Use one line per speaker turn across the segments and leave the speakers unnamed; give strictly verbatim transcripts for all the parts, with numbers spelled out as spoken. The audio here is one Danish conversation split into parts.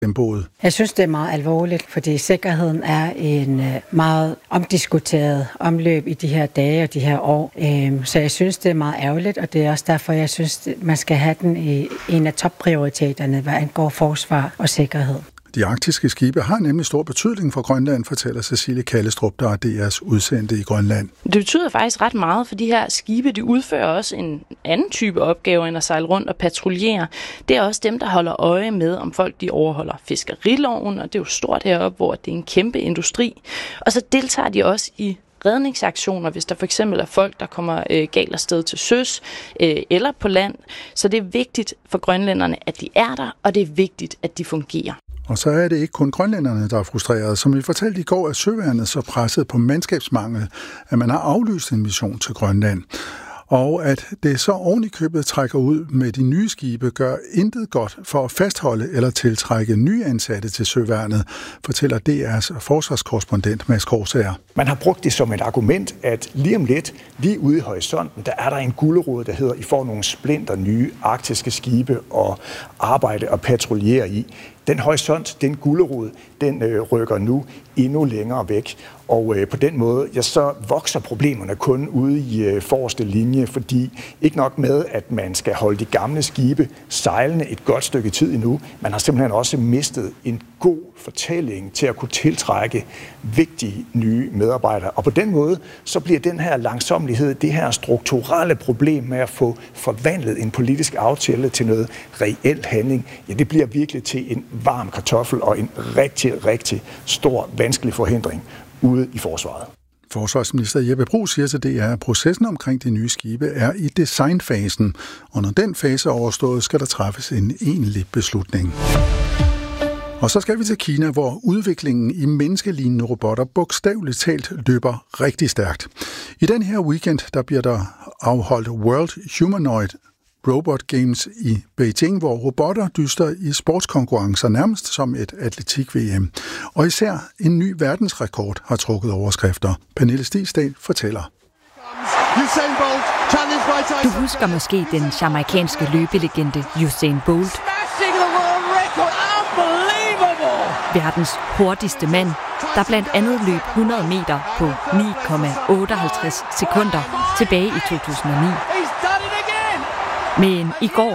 tempoet.
Jeg synes, det er meget alvorligt, fordi sikkerheden er en meget omdiskuteret omløb i de her dage og de her år. Så jeg synes, det er meget ærgerligt, og det er også derfor, jeg synes, man skal have den i en af topprioriteterne, hvad angår forsvar og sikkerhed.
De arktiske skibe har nemlig stor betydning for Grønland, fortæller Cecilie Kallestrup, der er D R's udsendte i Grønland.
Det betyder faktisk ret meget, for de her skibe, de udfører også en anden type opgaver end at sejle rundt og patruljere. Det er også dem, der holder øje med, om folk de overholder fiskeriloven, og det er jo stort heroppe, hvor det er en kæmpe industri. Og så deltager de også i redningsaktioner, hvis der for eksempel er folk, der kommer øh, galt afsted til søs øh, eller på land. Så det er vigtigt for grønlænderne, at de er der, og det er vigtigt, at de fungerer.
Og så er det ikke kun grønlænderne, der er frustrerede. Som vi fortalte i går, er søværnet så presset på mandskabsmangel, at man har aflyst en mission til Grønland. Og at det så oven i købet trækker ud med de nye skibe, gør intet godt for at fastholde eller tiltrække nye ansatte til søværnet, fortæller D R's forsvarskorrespondent Mads Korsager.
Man har brugt det som et argument, at lige om lidt, lige ude i horisonten, der er der en gulerod, der hedder, I får nogle splinter nye arktiske skibe at arbejde og patruljere i. Den horisont, den gulerod, den øh, rykker nu endnu længere væk. Og øh, på den måde, ja, så vokser problemerne kun ude i øh, forreste linje, fordi ikke nok med, at man skal holde de gamle skibe sejlende et godt stykke tid endnu, man har simpelthen også mistet en god fortælling til at kunne tiltrække vigtige nye medarbejdere. Og på den måde, så bliver den her langsommelighed, det her strukturelle problem med at få forvandlet en politisk aftale til noget reel handling, ja, det bliver virkelig til en varm kartoffel og en rigtig, rigtig stor, vanskelig forhindring ude i forsvaret.
Forsvarsminister Jeppe Bruus siger til D R, at processen omkring de nye skibe er i designfasen, og når den fase er overstået, skal der træffes en egentlig beslutning. Og så skal vi til Kina, hvor udviklingen i menneskelignende robotter bogstaveligt talt løber rigtig stærkt. I den her weekend, der bliver der afholdt World Humanoid Robot Games i Beijing, hvor robotter dyster i sportskonkurrencer nærmest som et atletik-V M. Og især en ny verdensrekord har trukket overskrifter. Pernille Stigsdal fortæller.
Du husker måske den jamaikanske løbelegende Usain Bolt. Verdens hurtigste mand, der blandt andet løb hundrede meter på ni komma otteoghalvtreds sekunder tilbage i to tusind og ni. Men i går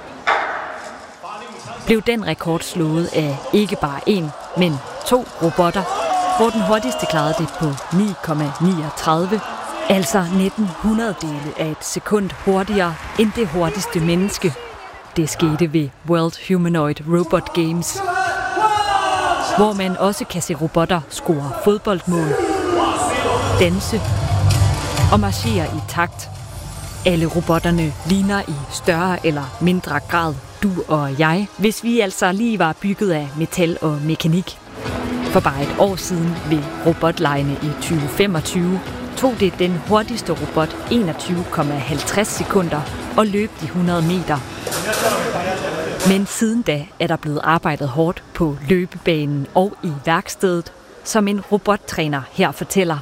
blev den rekord slået af ikke bare én, men to robotter, hvor den hurtigste klarede det på ni komma niogtredive, altså nitten hundrededele af et sekund hurtigere end det hurtigste menneske. Det skete ved World Humanoid Robot Games, hvor man også kan se robotter score fodboldmål, danse og marchere i takt. Alle robotterne ligner i større eller mindre grad du og jeg, hvis vi altså lige var bygget af metal og mekanik. For bare et år siden ved robotlegene i tyve femogtyve tog det den hurtigste robot enogtyve komma halvtreds sekunder og løb de hundrede meter. Men siden da er der blevet arbejdet hårdt på løbebanen og i værkstedet, som en robottræner her fortæller.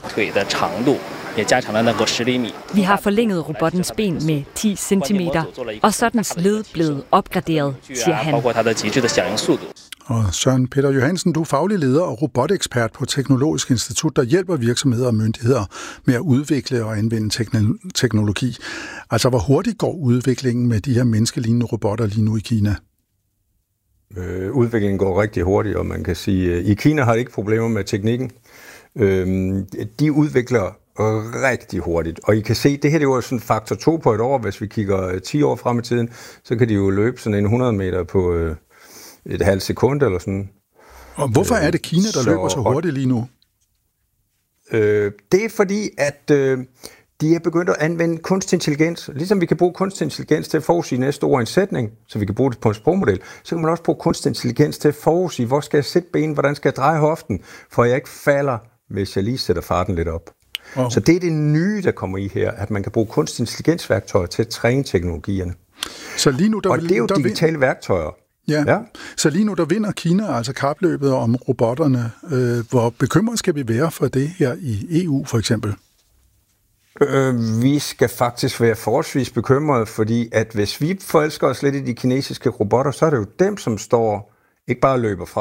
Vi har forlænget robottens ben med ti centimeter, og så er dens led blevet opgraderet, siger han.
Og Søren Peter Johansen, du er faglig leder og robotekspert på Teknologisk Institut, der hjælper virksomheder og myndigheder med at udvikle og anvende teknologi. Altså, hvor hurtigt går udviklingen med de her menneskelignende robotter lige nu i Kina?
Øh, udviklingen går rigtig hurtigt, og man kan sige, at i Kina har de ikke problemer med teknikken. Øh, de udvikler rigtig hurtigt, og I kan se, det her det var sådan faktor to på et år. Hvis vi kigger ti år frem i tiden, så kan de jo løbe sådan en hundrede meter på øh, et halvt sekund eller sådan.
Og hvorfor er det Kina, der så, løber så hurtigt lige nu?
Øh, det er fordi, at øh, de er begyndt at anvende kunstig intelligens. Ligesom vi kan bruge kunstig intelligens til at forudsige næste ord i en sætning, så vi kan bruge det på en sprogmodel, så kan man også bruge kunstig intelligens til at forudsige, hvor skal jeg sætte benen, hvordan skal jeg dreje hoften, for jeg ikke falder, hvis jeg lige sætter farten lidt op. Oh. Så det er det nye, der kommer i her, at man kan bruge kunstig intelligensværktøjer til at træne teknologierne.
Så lige nu, der
og det er jo der digitale vind... værktøjer.
Ja. ja, så lige nu der vinder Kina altså kapløbet om robotterne. Øh, hvor bekymret skal vi være for det her i E U for eksempel?
Øh, vi skal faktisk være forholdsvis bekymrede, fordi at hvis vi forelsker os lidt i de kinesiske robotter, så er det jo dem, som står ikke bare løber fra